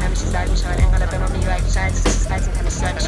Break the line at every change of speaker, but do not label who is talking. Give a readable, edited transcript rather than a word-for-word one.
همیشه زرد میشن انقلاب امامی و اگه شاید قطعی همیشه زرد میشن